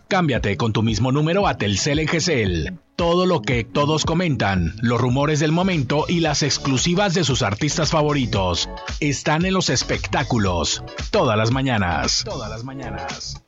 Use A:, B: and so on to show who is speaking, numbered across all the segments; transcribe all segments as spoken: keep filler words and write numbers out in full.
A: Cámbiate con tu mismo número a Telcel en G C L. Todo lo que todos comentan, los rumores del momento y las exclusivas de sus artistas favoritos están en los espectáculos. Todas las mañanas. Todas las mañanas.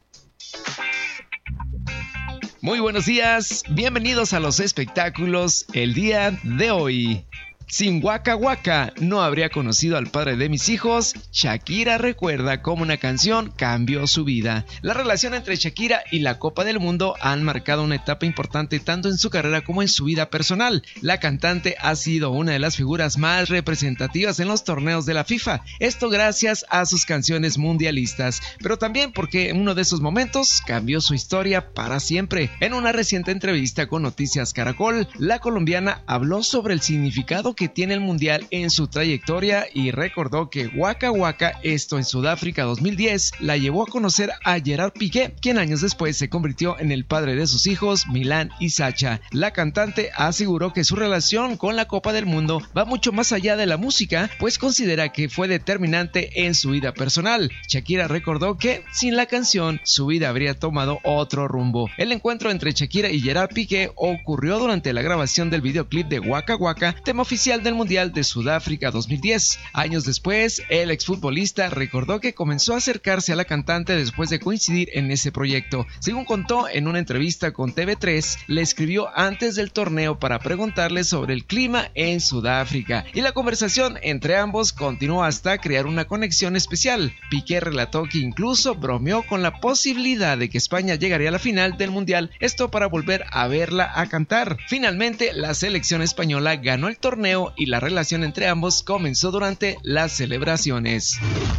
B: Muy buenos días, bienvenidos a los espectáculos el día de hoy. Sin Waka Waka no habría conocido al padre de mis hijos. Shakira recuerda cómo una canción cambió su vida. La relación entre Shakira y la Copa del Mundo han marcado una etapa importante tanto en su carrera como en su vida personal. La cantante ha sido una de las figuras más representativas en los torneos de la FIFA. Esto gracias a sus canciones mundialistas, pero también porque en uno de esos momentos cambió su historia para siempre. En una reciente entrevista con Noticias Caracol, la colombiana habló sobre el significado que tiene el mundial en su trayectoria y recordó que Waka Waka, esto en Sudáfrica dos mil diez, la llevó a conocer a Gerard Piqué, quien años después se convirtió en el padre de sus hijos, Milan y Sacha. La cantante aseguró que su relación con la Copa del Mundo va mucho más allá de la música, pues considera que fue determinante en su vida personal. Shakira recordó que sin la canción su vida habría tomado otro rumbo. El encuentro entre Shakira y Gerard Piqué ocurrió durante la grabación del videoclip de Waka Waka, tema oficial del Mundial de Sudáfrica dos mil diez. Años después, el exfutbolista recordó que comenzó a acercarse a la cantante después de coincidir en ese proyecto. Según contó en una entrevista con T V tres, le escribió antes del torneo para preguntarle sobre el clima en Sudáfrica, y la conversación entre ambos continuó hasta crear una conexión especial. Piqué relató que incluso bromeó con la posibilidad de que España llegaría a la final del Mundial, esto para volver a verla a cantar. Finalmente, la selección española ganó el torneo y la relación entre ambos comenzó durante las celebraciones.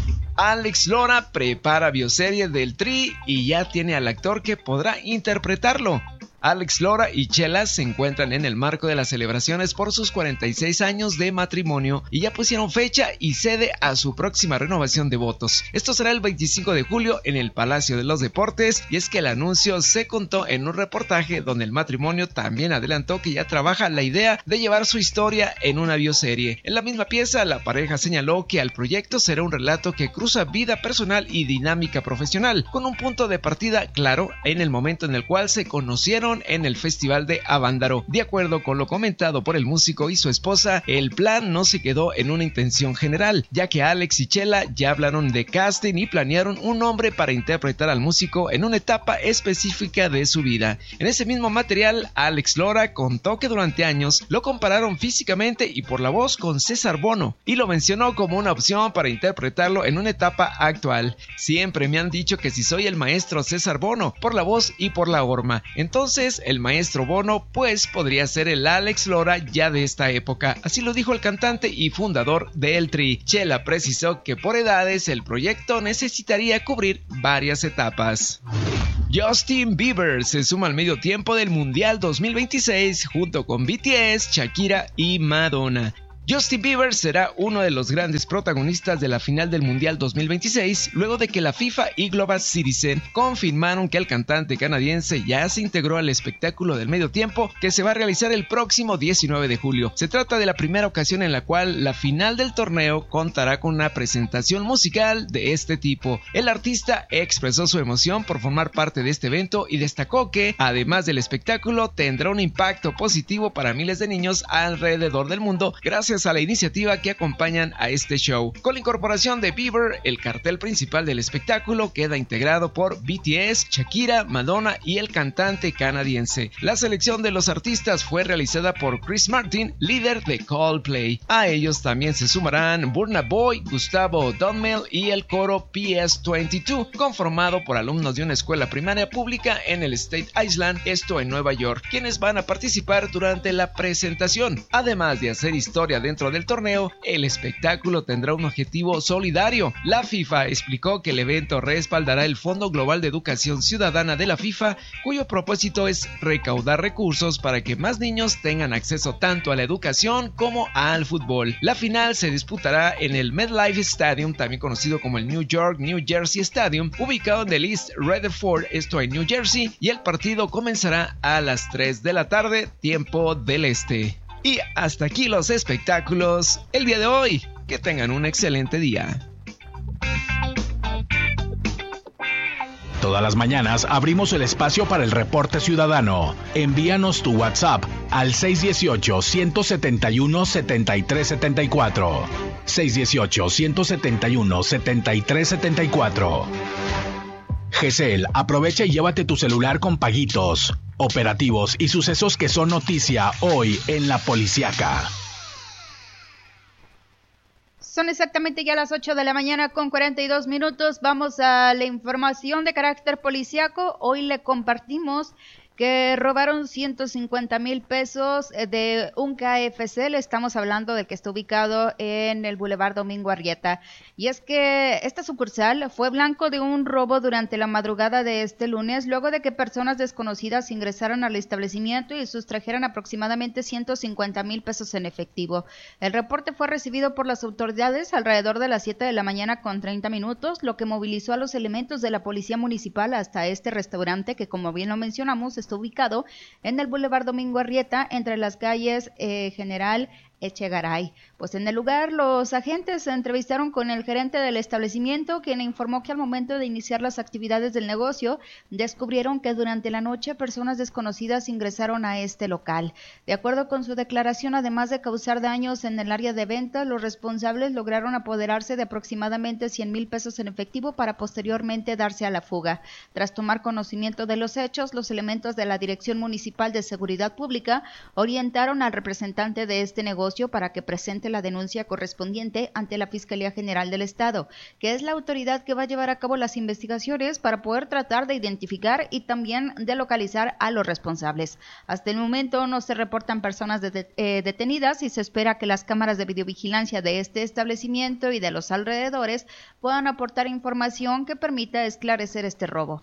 B: Alex Lora prepara bioserie del Tri y ya tiene al actor que podrá interpretarlo. Alex Lora y Chela se encuentran en el marco de las celebraciones por sus cuarenta y seis años de matrimonio y ya pusieron fecha y sede a su próxima renovación de votos. Esto será el veinticinco de julio en el Palacio de los Deportes, y es que el anuncio se contó en un reportaje donde el matrimonio también adelantó que ya trabaja la idea de llevar su historia en una bioserie. En la misma pieza, la pareja señaló que el proyecto será un relato que cruza vida personal y dinámica profesional, con un punto de partida claro en el momento en el cual se conocieron en el Festival de Avándaro. De acuerdo con lo comentado por el músico y su esposa, el plan no se quedó en una intención general, ya que Alex y Chela ya hablaron de casting y planearon un nombre para interpretar al músico en una etapa específica de su vida. En ese mismo material, Alex Lora contó que durante años lo compararon físicamente y por la voz con César Bono, y lo mencionó como una opción para interpretarlo en una etapa actual. Siempre me han dicho que si soy el maestro César Bono, por la voz y por la horma, entonces el maestro Bono pues podría ser el Alex Lora ya de esta época. Así lo dijo el cantante y fundador de El Tri. Chela precisó que por edades el proyecto necesitaría cubrir varias etapas. Justin Bieber se suma al medio tiempo del Mundial dos mil veintiséis junto con B T S, Shakira y Madonna. Justin Bieber será uno de los grandes protagonistas de la final del Mundial dos mil veintiséis, luego de que la FIFA y Global Citizen confirmaron que el cantante canadiense ya se integró al espectáculo del medio tiempo que se va a realizar el próximo diecinueve de julio. Se trata de la primera ocasión en la cual la final del torneo contará con una presentación musical de este tipo. El artista expresó su emoción por formar parte de este evento y destacó que, además del espectáculo, tendrá un impacto positivo para miles de niños alrededor del mundo gracias a la iniciativa que acompañan a este show. Con la incorporación de Bieber, el cartel principal del espectáculo queda integrado por B T S, Shakira, Madonna y el cantante canadiense. La selección de los artistas fue realizada por Chris Martin, líder de Coldplay. A ellos también se sumarán Burna Boy, Gustavo Dunmel y el coro P S veintidós, conformado por alumnos de una escuela primaria pública en el State Island, esto en Nueva York, quienes van a participar durante la presentación. Además de hacer historia dentro del torneo, el espectáculo tendrá un objetivo solidario. La FIFA explicó que el evento respaldará el Fondo Global de Educación Ciudadana de la FIFA, cuyo propósito es recaudar recursos para que más niños tengan acceso tanto a la educación como al fútbol. La final se disputará en el MetLife Stadium, también conocido como el New York New Jersey Stadium, ubicado en el East Rutherford, esto en New Jersey, y el partido comenzará a las tres de la tarde, tiempo del este. Y hasta aquí los espectáculos el día de hoy. Que tengan un excelente día.
A: Todas las mañanas abrimos el espacio para el reporte ciudadano. Envíanos tu WhatsApp al seis uno ocho, uno siete uno, siete tres siete cuatro. seis uno ocho, uno siete uno, siete tres siete cuatro. G C L, aprovecha y llévate tu celular con paguitos, operativos y sucesos que son noticia hoy en La Policiaca.
C: Son exactamente ya las ocho de la mañana con cuarenta y dos minutos. Vamos a la información de carácter policiaco. Hoy le compartimos que robaron ciento cincuenta mil pesos de un K F C. Le estamos hablando del que está ubicado en el Boulevard Domingo Arrieta. Y es que esta sucursal fue blanco de un robo durante la madrugada de este lunes, luego de que personas desconocidas ingresaron al establecimiento y sustrajeran aproximadamente ciento cincuenta mil pesos en efectivo. El reporte fue recibido por las autoridades alrededor de las siete de la mañana con treinta minutos, lo que movilizó a los elementos de la Policía Municipal hasta este restaurante que, como bien lo mencionamos, está ubicado en el Boulevard Domingo Arrieta, entre las calles eh, General Echegaray. Pues en el lugar los agentes se entrevistaron con el gerente del establecimiento, quien informó que al momento de iniciar las actividades del negocio descubrieron que durante la noche personas desconocidas ingresaron a este local. De acuerdo con su declaración, además de causar daños en el área de venta, los responsables lograron apoderarse de aproximadamente cien mil pesos en efectivo para posteriormente darse a la fuga. Tras tomar conocimiento de los hechos, los elementos de la Dirección Municipal de Seguridad Pública orientaron al representante de este negocio para que presente la denuncia correspondiente ante la Fiscalía General del Estado, que es la autoridad que va a llevar a cabo las investigaciones para poder tratar de identificar y también de localizar a los responsables. Hasta el momento no se reportan personas de, eh, detenidas y se espera que las cámaras de videovigilancia de este establecimiento y de los alrededores puedan aportar información que permita esclarecer este robo.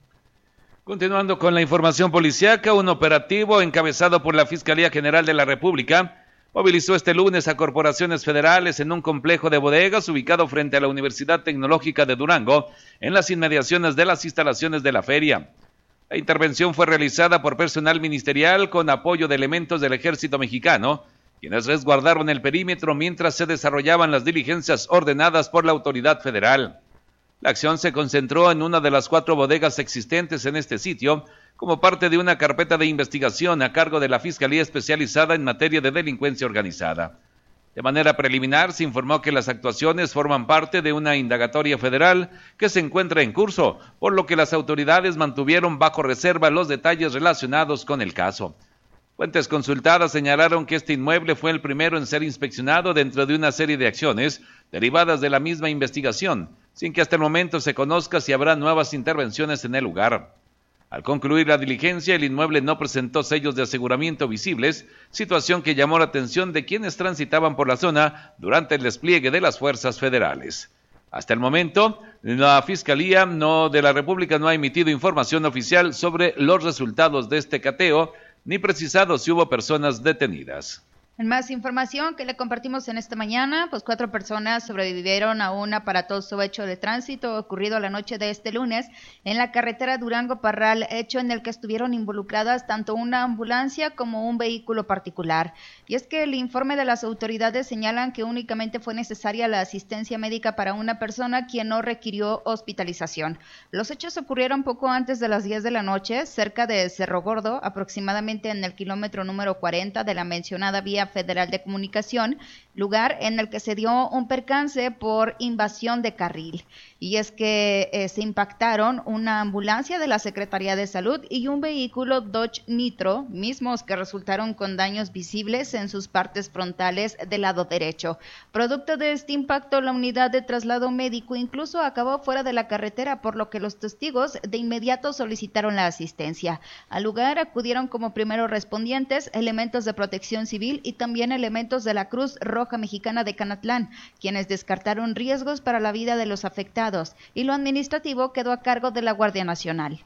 D: Continuando con la información policiaca, un operativo encabezado por la Fiscalía General de la República movilizó este lunes a corporaciones federales en un complejo de bodegas ubicado frente a la Universidad Tecnológica de Durango, en las inmediaciones de las instalaciones de la feria. La intervención fue realizada por personal ministerial con apoyo de elementos del Ejército Mexicano, quienes resguardaron el perímetro mientras se desarrollaban las diligencias ordenadas por la autoridad federal. La acción se concentró en una de las cuatro bodegas existentes en este sitio, como parte de una carpeta de investigación a cargo de la Fiscalía Especializada en materia de delincuencia organizada. De manera preliminar, se informó que las actuaciones forman parte de una indagatoria federal que se encuentra en curso, por lo que las autoridades mantuvieron bajo reserva los detalles relacionados con el caso. Fuentes consultadas señalaron que este inmueble fue el primero en ser inspeccionado dentro de una serie de acciones derivadas de la misma investigación, sin que hasta el momento se conozca si habrá nuevas intervenciones en el lugar. Al concluir la diligencia, el inmueble no presentó sellos de aseguramiento visibles, situación que llamó la atención de quienes transitaban por la zona durante el despliegue de las fuerzas federales. Hasta el momento, la Fiscalía no, de la República no ha emitido información oficial sobre los resultados de este cateo, ni precisado si hubo personas detenidas.
C: En más información que le compartimos en esta mañana, pues cuatro personas sobrevivieron a un aparatoso hecho de tránsito ocurrido la noche de este lunes en la carretera Durango-Parral, hecho en el que estuvieron involucradas tanto una ambulancia como un vehículo particular. Y es que el informe de las autoridades señalan que únicamente fue necesaria la asistencia médica para una persona quien no requirió hospitalización. Los hechos ocurrieron poco antes de las diez de la noche, cerca de Cerro Gordo, aproximadamente en el kilómetro número cuarenta de la mencionada vía Federal de Comunicación, lugar en el que se dio un percance por invasión de carril. Y es que eh, se impactaron una ambulancia de la Secretaría de Salud y un vehículo Dodge Nitro, mismos que resultaron con daños visibles en sus partes frontales del lado derecho. Producto de este impacto, la unidad de traslado médico incluso acabó fuera de la carretera, por lo que los testigos de inmediato solicitaron la asistencia. Al lugar acudieron como primeros respondientes elementos de protección civil y también elementos de la Cruz Roja Mexicana de Canatlán, quienes descartaron riesgos para la vida de los afectados, y lo administrativo quedó a cargo de la Guardia Nacional.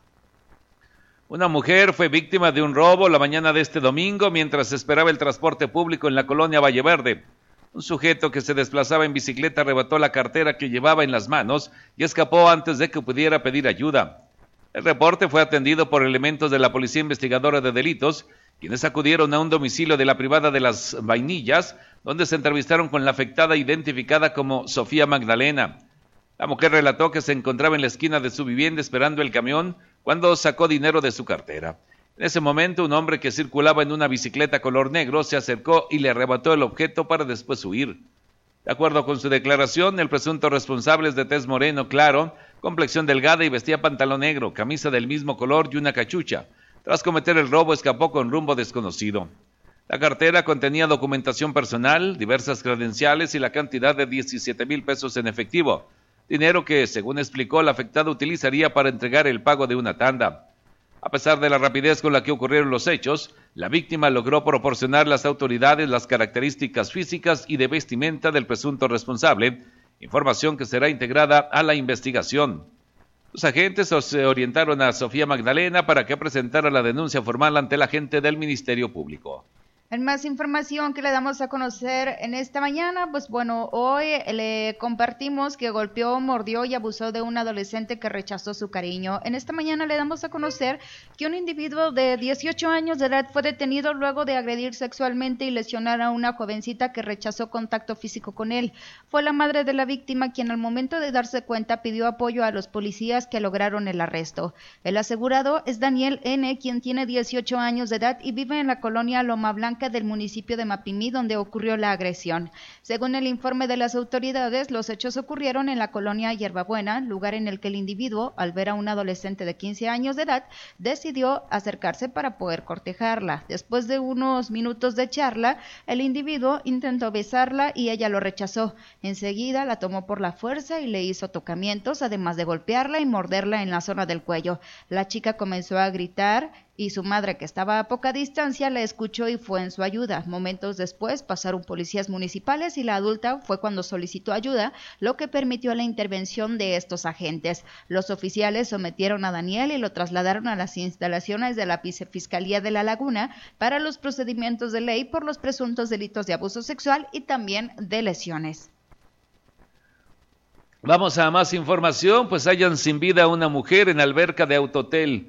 D: Una mujer fue víctima de un robo la mañana de este domingo mientras esperaba el transporte público en la colonia Valle Verde. Un sujeto que se desplazaba en bicicleta arrebató la cartera que llevaba en las manos y escapó antes de que pudiera pedir ayuda. El reporte fue atendido por elementos de la Policía Investigadora de Delitos, quienes acudieron a un domicilio de la privada de Las Vainillas, donde se entrevistaron con la afectada identificada como Sofía Magdalena. La mujer relató que se encontraba en la esquina de su vivienda esperando el camión cuando sacó dinero de su cartera. En ese momento, un hombre que circulaba en una bicicleta color negro se acercó y le arrebató el objeto para después huir. De acuerdo con su declaración, el presunto responsable es de tez moreno claro, complexión delgada y vestía pantalón negro, camisa del mismo color y una cachucha. Tras cometer el robo, escapó con rumbo desconocido. La cartera contenía documentación personal, diversas credenciales y la cantidad de diecisiete mil pesos en efectivo, dinero que, según explicó, el afectado utilizaría para entregar el pago de una tanda. A pesar de la rapidez con la que ocurrieron los hechos, la víctima logró proporcionar a las autoridades las características físicas y de vestimenta del presunto responsable, información que será integrada a la investigación. Los agentes se orientaron a Sofía Magdalena para que presentara la denuncia formal ante la agente del Ministerio Público.
C: En más información que le damos a conocer en esta mañana, pues bueno, hoy le compartimos que golpeó, mordió y abusó de un adolescente que rechazó su cariño. En esta mañana le damos a conocer que un individuo de dieciocho años de edad fue detenido luego de agredir sexualmente y lesionar a una jovencita que rechazó contacto físico con él. Fue la madre de la víctima quien al momento de darse cuenta pidió apoyo a los policías que lograron el arresto. El asegurado es Daniel N., quien tiene dieciocho años de edad y vive en la colonia Loma Blanca del municipio de Mapimí, donde ocurrió la agresión. Según el informe de las autoridades, los hechos ocurrieron en la colonia Hierbabuena, lugar en el que el individuo, al ver a un adolescente de quince años de edad, decidió acercarse para poder cortejarla. Después de unos minutos de charla, el individuo intentó besarla y ella lo rechazó. Enseguida la tomó por la fuerza y le hizo tocamientos, además de golpearla y morderla en la zona del cuello. La chica comenzó a gritar y su madre, que estaba a poca distancia, la escuchó y fue en su ayuda. Momentos después pasaron policías municipales y la adulta fue cuando solicitó ayuda, lo que permitió la intervención de estos agentes. Los oficiales sometieron a Daniel y lo trasladaron a las instalaciones de la Vicefiscalía de La Laguna para los procedimientos de ley por los presuntos delitos de abuso sexual y también de lesiones.
D: Vamos a más información, pues hallan sin vida a una mujer en alberca de Autotel.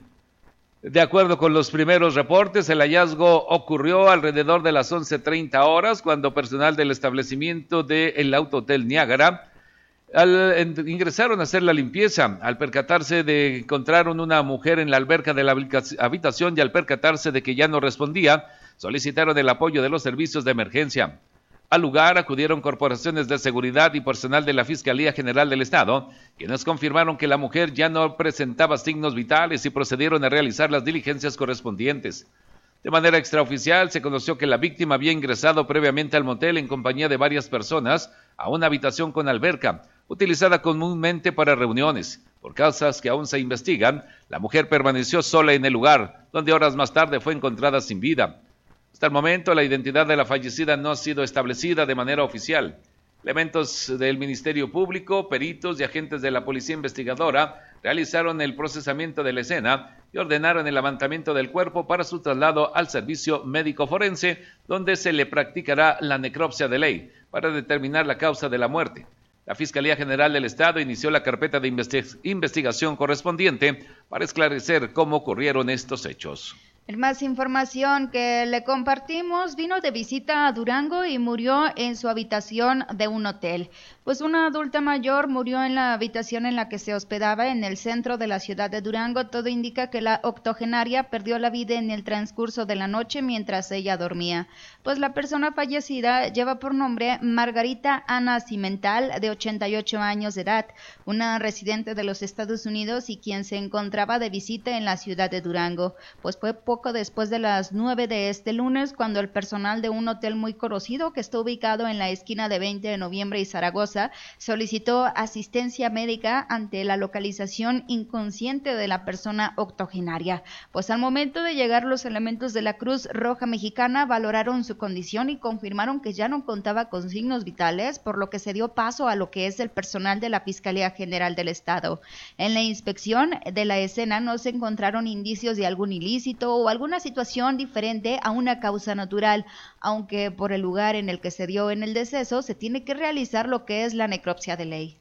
D: De acuerdo con los primeros reportes, el hallazgo ocurrió alrededor de las once treinta horas, cuando personal del establecimiento del Autotel Niágara al, en, ingresaron a hacer la limpieza. Al percatarse de que encontraron una mujer en la alberca de la habitación y al percatarse de que ya no respondía, solicitaron el apoyo de los servicios de emergencia. Al lugar acudieron corporaciones de seguridad y personal de la Fiscalía General del Estado, quienes confirmaron que la mujer ya no presentaba signos vitales y procedieron a realizar las diligencias correspondientes. De manera extraoficial, se conoció que la víctima había ingresado previamente al motel en compañía de varias personas a una habitación con alberca, utilizada comúnmente para reuniones. Por causas que aún se investigan, la mujer permaneció sola en el lugar, donde horas más tarde fue encontrada sin vida. Hasta el momento, la identidad de la fallecida no ha sido establecida de manera oficial. Elementos del Ministerio Público, peritos y agentes de la Policía Investigadora realizaron el procesamiento de la escena y ordenaron el levantamiento del cuerpo para su traslado al servicio médico forense, donde se le practicará la necropsia de ley para determinar la causa de la muerte. La Fiscalía General del Estado inició la carpeta de investi- investigación correspondiente para esclarecer cómo ocurrieron estos hechos.
C: En más información que le compartimos, vino de visita a Durango y murió en su habitación de un hotel. Pues una adulta mayor murió en la habitación en la que se hospedaba en el centro de la ciudad de Durango. Todo indica que la octogenaria perdió la vida en el transcurso de la noche mientras ella dormía. Pues la persona fallecida lleva por nombre Margarita Ana Cimental, de ochenta y ocho años de edad, una residente de los Estados Unidos y quien se encontraba de visita en la ciudad de Durango. Pues fue poco después de las nueve de este lunes cuando el personal de un hotel muy conocido que está ubicado en la esquina de veinte de noviembre y Zaragoza solicitó asistencia médica ante la localización inconsciente de la persona octogenaria. Pues al momento de llegar los elementos de la Cruz Roja Mexicana valoraron su condición y confirmaron que ya no contaba con signos vitales, por lo que se dio paso a lo que es el personal de la Fiscalía General del Estado. En la inspección de la escena no se encontraron indicios de algún ilícito o alguna situación diferente a una causa natural, aunque por el lugar en el que se dio en el deceso se tiene que realizar lo que es la necropsia de ley.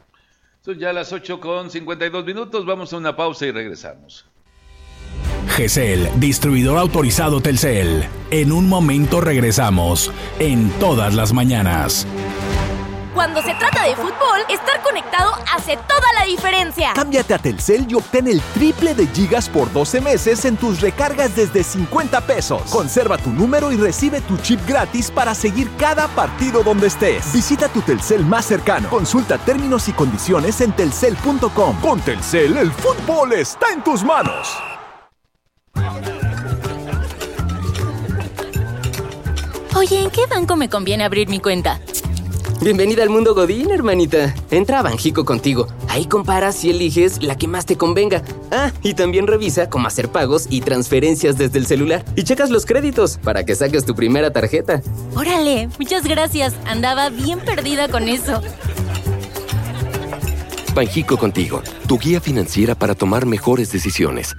D: Son ya las ocho con cincuenta y dos minutos, vamos a una pausa y regresamos.
A: G C L, distribuidor autorizado Telcel. En un momento regresamos, en todas las mañanas.
E: Cuando se trata de fútbol, Estar conectado hace toda la diferencia.
F: Cámbiate a Telcel y obtén el triple de gigas por doce meses en tus recargas desde cincuenta pesos. Conserva tu número y recibe tu chip gratis para seguir cada partido donde estés. Visita tu Telcel más cercano. Consulta términos y condiciones en telcel punto com. Con Telcel, el fútbol está en tus manos.
G: Oye, ¿en qué banco me conviene abrir mi cuenta?
H: Bienvenida al mundo Godín, hermanita. Entra a Banjico Contigo. Ahí comparas y eliges la que más te convenga. Ah, y también revisa cómo hacer pagos y transferencias desde el celular. Y checas los créditos para que saques tu primera tarjeta.
G: Órale, muchas gracias. Andaba bien perdida con eso.
I: Banjico Contigo, tu guía financiera para tomar mejores decisiones.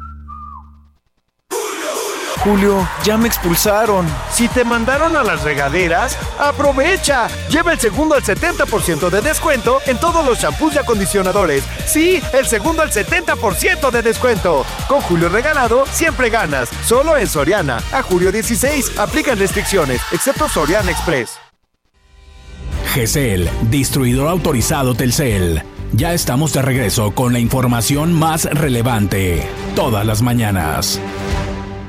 J: Julio, ya me expulsaron. Si te mandaron a las regaderas, ¡aprovecha! Lleva el segundo al setenta por ciento de descuento en todos los champús y acondicionadores. Sí, el segundo al setenta por ciento de descuento. Con Julio Regalado, siempre ganas. Solo en Soriana. A julio dieciséis, aplican restricciones, excepto Soriana Express.
A: G C L, distribuidor autorizado Telcel. Ya estamos de regreso con la información más relevante. Todas las mañanas.